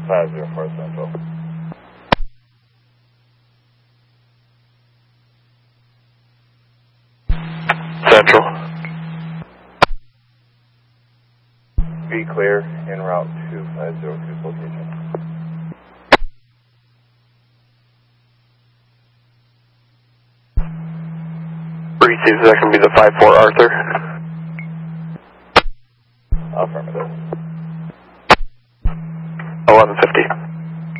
504 Central. Central. Be clear, en route to 502 location. Receives, that can be the 5-4 Arthur. Affirmative. 1150.